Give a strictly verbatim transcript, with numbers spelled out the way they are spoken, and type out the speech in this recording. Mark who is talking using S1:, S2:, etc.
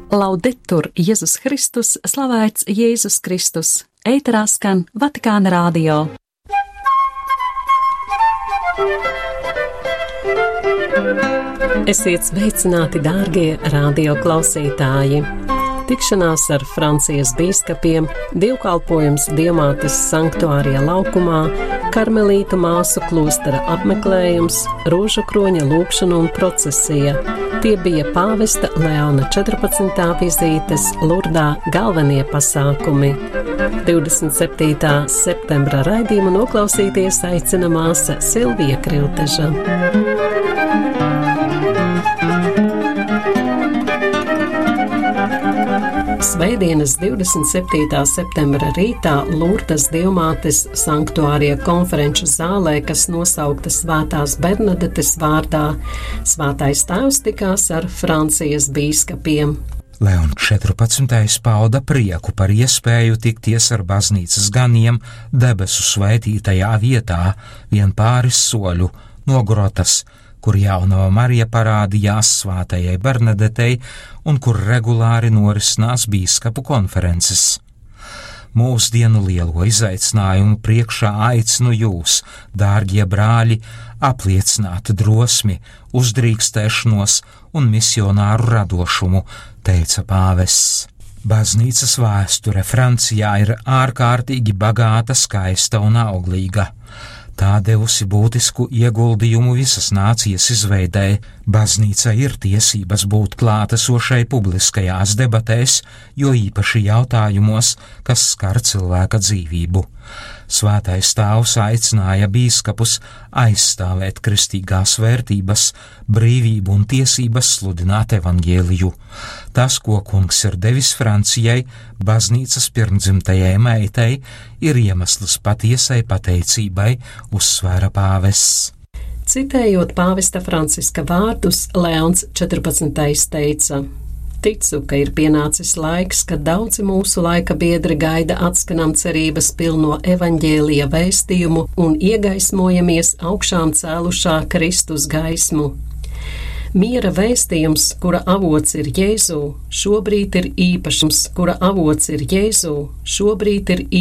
S1: Laudetur Jēzus Kristus, slavēts Jēzus Kristus. Ēterā skan Vatikāna radio. Esiet sveicināti, dārgie radio klausītāji! Tikšanās ar Francijas bīskapiem, dievkalpojums Dievmātes sanktuārija laukumā, karmelītu māsu klostera apmeklējums, rožu kroņa lūgšana un procesija. Tie bija pāvesta Leona četrpadsmitā vizītes Lurdā galvenie pasākumi. divdesmit septītā septembra raidījumu noklausīties aicina māsa Silvija Krilteža. Svētdienas divdesmit septītā septembra rītā Lurdas Dievmātes sanktuārija konferenču zālē, kas nosaukta Svētās Bernadetes vārdā, Svētais Tēvs tikās ar Francijas bīskapiem.
S2: Leons četrpadsmitais pauda prieku par iespēju tikties ar baznīcas ganiem debesu svētītajā vietā, vien pāris soļu no grotas, kur jaunava Marija parādījās Svētajai Bernadetei un kur regulāri norisinās bīskapu konferences. Mūsdienu lielo izaicinājumu priekšā aicinu jūs, dārgie brāļi, apliecināt drosmi, uzdrīkstēšanos un misionāru radošumu, teica pāvests. Baznīcas vēsture Francijā ir ārkārtīgi bagāta, skaista un auglīga. Tā devusi būtisku ieguldījumu visas nācijas izveidē. Baznīca ir tiesības būt klātesošai publiskajās debatēs, jo īpaši jautājumos, kas skar cilvēka dzīvību. Svētais Tēvs aicināja bīskapus aizstāvēt kristīgās vērtības, brīvību un tiesības sludināt evaņģēliju. Tas, ko kungs ir devis Francijai, baznīcas pirmdzimtajai meitai, ir iemesls patiesai pateicībai, uzsvēra pāvests.
S1: Citējot pāvesta Franciska vārdus, Leons četrpadsmitais teica: Ticu, ka ir pienācis laiks, kad daudzi mūsu laika biedri gaida atskanām cerības pilno evaņģēlija vēstījumu un iegaismojamies augšām cēlušā Kristus gaismu. Miera vēstījums, kura avots ir Jēzu, šobrīd ir īpašums, kura avots ir Jēzu, šobrīd ir īpašums.